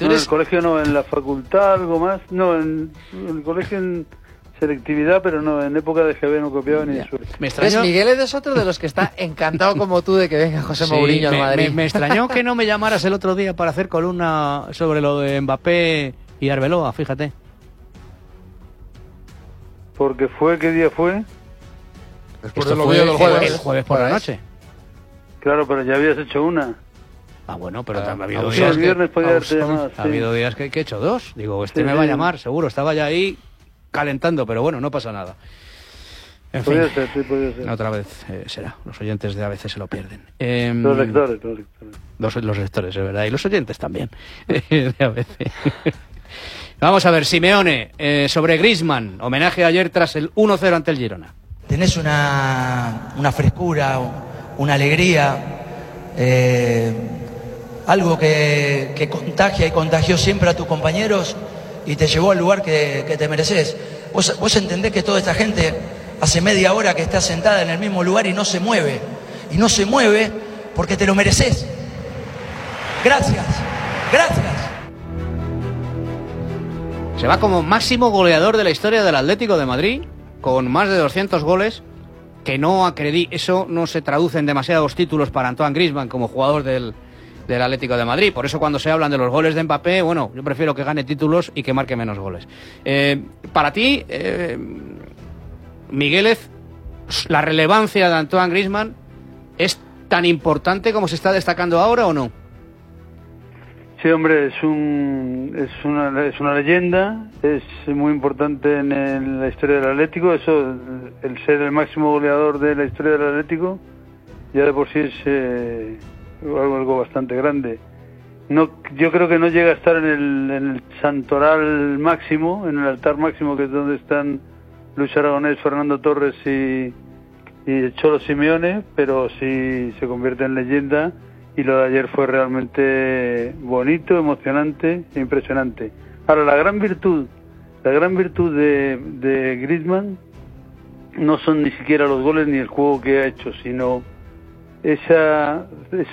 Tú eres... en el colegio no, en la facultad algo más. No, en el colegio en selectividad, pero no, en época de GB no copiaba ni de suerte. Me extrañó... Miguel es otro de los que está encantado como tú de que venga José Mourinho al Madrid. Me extrañó que no me llamaras el otro día para hacer columna sobre lo de Mbappé y Arbeloa, fíjate. Porque fue, ¿qué día fue? Después Esto de lo fue del jueves. el jueves por la noche. Claro, pero ya habías hecho una. Ah, bueno, pero también ha habido Vamos, días el viernes podía haberte llamado, ha sí. habido días que he hecho dos. Digo, Sí, me va a sí. llamar, seguro. Estaba ya ahí calentando, pero bueno, no pasa nada. En fin, Podía ser, sí, podía ser. otra vez será. Los oyentes de a veces se lo pierden. Los lectores. Los lectores, es verdad. Y los oyentes también. De a veces. Vamos a ver, Simeone, sobre Griezmann. Homenaje ayer tras el 1-0 ante el Girona. Tenés una frescura, una alegría, algo que contagia y contagió siempre a tus compañeros y te llevó al lugar que te mereces. Vos entendés que toda esta gente hace media hora que está sentada en el mismo lugar y no se mueve. Y no se mueve porque te lo mereces. Gracias. Se va como máximo goleador de la historia del Atlético de Madrid, con más de 200 goles, que eso no se traduce en demasiados títulos para Antoine Griezmann como jugador del Atlético de Madrid. Por eso cuando se hablan de los goles de Mbappé, bueno, yo prefiero que gane títulos y que marque menos goles. Para ti, Migueles, ¿la relevancia de Antoine Griezmann es tan importante como se está destacando ahora o no? Sí, hombre, es una leyenda, es muy importante en la historia del Atlético. Eso, el ser el máximo goleador de la historia del Atlético, ya de por sí es algo bastante grande. Yo creo que no llega a estar en el santoral máximo, en el altar máximo, que es donde están Luis Aragonés, Fernando Torres y el Cholo Simeone, pero sí se convierte en leyenda. Y lo de ayer fue realmente bonito, emocionante e impresionante. Ahora, la gran virtud de Griezmann no son ni siquiera los goles ni el juego que ha hecho, sino esa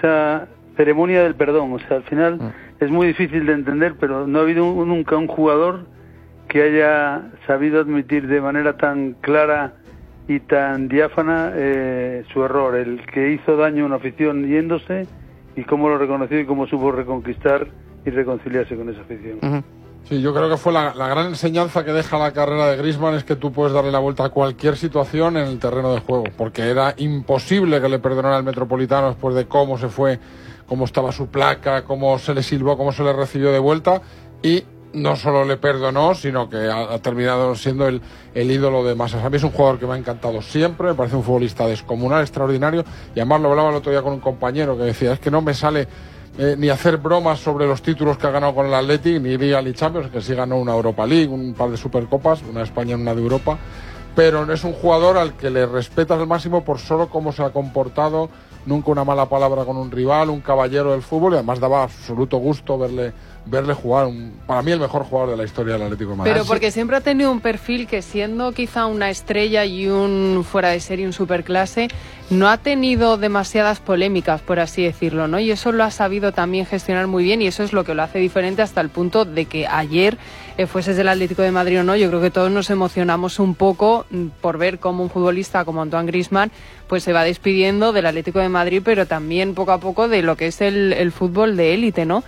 ceremonia del perdón. O sea, al final es muy difícil de entender, pero no ha habido nunca un jugador que haya sabido admitir de manera tan clara y tan diáfana su error, el que hizo daño a una afición yéndose, y cómo lo reconoció y cómo supo reconquistar y reconciliarse con esa afición. Uh-huh. Sí, yo creo que fue la gran enseñanza que deja la carrera de Griezmann, es que tú puedes darle la vuelta a cualquier situación en el terreno de juego, porque era imposible que le perdonara el Metropolitano después de cómo se fue, cómo estaba su placa, cómo se le silbó, cómo se le recibió de vuelta, y no solo le perdonó, sino que ha terminado siendo el ídolo de masas. A mí es un jugador que me ha encantado siempre, me parece un futbolista descomunal, extraordinario, y además lo hablaba el otro día con un compañero que decía, es que no me sale ni hacer bromas sobre los títulos que ha ganado con el Athletic, ni Liga ni Champions, que sí ganó una Europa League, un par de Supercopas, una de España y una de Europa, pero es un jugador al que le respetas al máximo por solo cómo se ha comportado, nunca una mala palabra con un rival, un caballero del fútbol, y además daba absoluto gusto verle jugar, para mí el mejor jugador de la historia del Atlético de Madrid. Pero porque siempre ha tenido un perfil que, siendo quizá una estrella y un fuera de serie, un superclase, no ha tenido demasiadas polémicas, por así decirlo, ¿no? Y eso lo ha sabido también gestionar muy bien, y eso es lo que lo hace diferente, hasta el punto de que ayer, fueses del Atlético de Madrid o no, yo creo que todos nos emocionamos un poco por ver cómo un futbolista como Antoine Griezmann pues se va despidiendo del Atlético de Madrid, pero también poco a poco de lo que es el fútbol de élite, ¿no?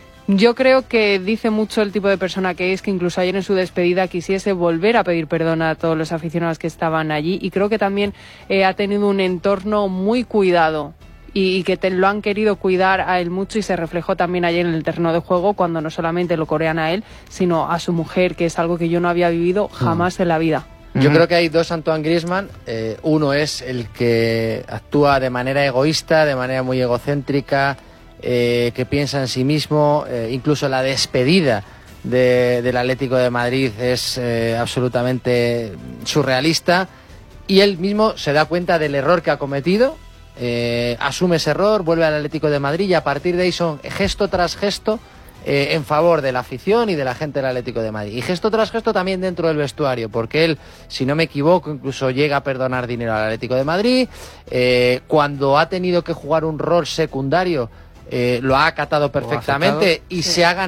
Yo creo que dice mucho el tipo de persona que es, que incluso ayer en su despedida quisiese volver a pedir perdón a todos los aficionados que estaban allí, y creo que también ha tenido un entorno muy cuidado y que lo han querido cuidar a él mucho, y se reflejó también ayer en el terreno de juego, cuando no solamente lo corean a él, sino a su mujer, que es algo que yo no había vivido jamás en la vida. Yo creo que hay dos Antoine Griezmann. Uno es el que actúa de manera egoísta, de manera muy egocéntrica, que piensa en sí mismo. Incluso la despedida del Atlético de Madrid es absolutamente surrealista, y él mismo se da cuenta del error que ha cometido, asume ese error, vuelve al Atlético de Madrid, y a partir de ahí son gesto tras gesto en favor de la afición y de la gente del Atlético de Madrid, y gesto tras gesto también dentro del vestuario, porque él, si no me equivoco, incluso llega a perdonar dinero al Atlético de Madrid. Cuando ha tenido que jugar un rol secundario, lo ha acatado perfectamente, y se ha ganado